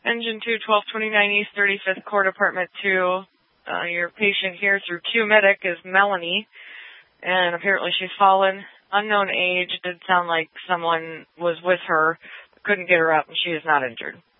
Engine 2, 1229 East 35th Court, Apartment 2. Your patient here through Q-Medic is Melanie, and apparently she's fallen. Unknown age. Did sound like someone was with her, but couldn't get her up, and she is not injured.